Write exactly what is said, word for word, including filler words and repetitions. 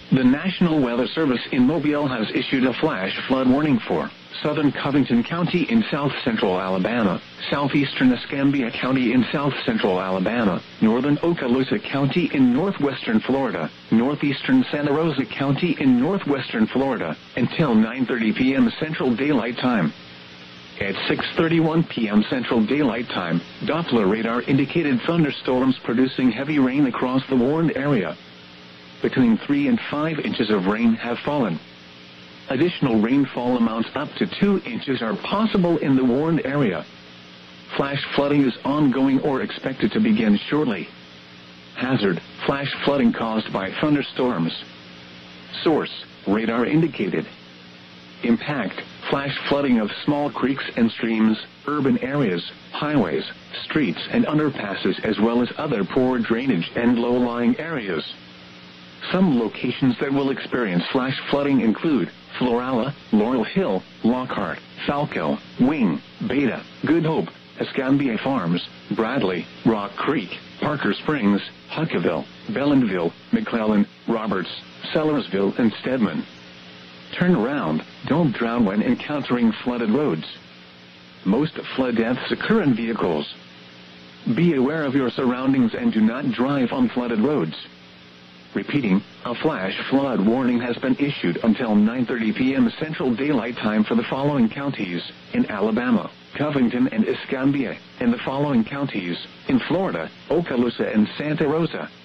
The National Weather Service in Mobile has issued a flash flood warning for southern Covington County in south-central Alabama, southeastern Escambia County in south-central Alabama, northern Okaloosa County in northwestern Florida, northeastern Santa Rosa County in northwestern Florida, until nine thirty p.m. Central Daylight Time. At six thirty-one p.m. Central Daylight Time, Doppler radar indicated thunderstorms producing heavy rain across the warned area. Between three and five inches of rain have fallen. Additional rainfall amounts up to two inches are possible in the warned area. Flash flooding is ongoing or expected to begin shortly. Hazard: flash flooding caused by thunderstorms. Source: radar indicated. Impact: flash flooding of small creeks and streams, urban areas, highways, streets and underpasses, as well as other poor drainage and low-lying areas. Some locations that will experience flash flooding include Florala, Laurel Hill, Lockhart, Falco, Wing, Beta, Good Hope, Escambia Farms, Bradley, Rock Creek, Parker Springs, Huckaville, Bellandville, McClellan, Roberts, Sellersville and Stedman. Turn around, don't drown when encountering flooded roads. Most flood deaths occur in vehicles. Be aware of your surroundings and do not drive on flooded roads. Repeating, a flash flood warning has been issued until nine thirty p.m. Central Daylight Time for the following counties in Alabama, Covington and Escambia, and the following counties in Florida, Okaloosa and Santa Rosa.